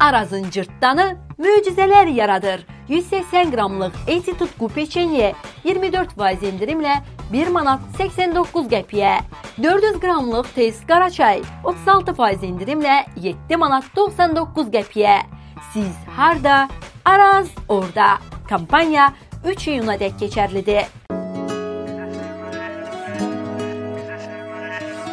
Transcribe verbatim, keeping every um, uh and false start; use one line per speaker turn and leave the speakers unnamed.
Arazın cırtdanı möcüzələr yaradır. yüz səksən qramlıq eti tutqu peçenye iyirmi dörd faiz indirimlə bir manat səksən doqquz qəpiyə. dörd yüz qramlıq tez qara çay otuz altı faiz indirimlə yeddi manat doxsan doqquz qəpiyə. Siz harda? Araz orada. Kampanya üç iyuna dək keçərlidir.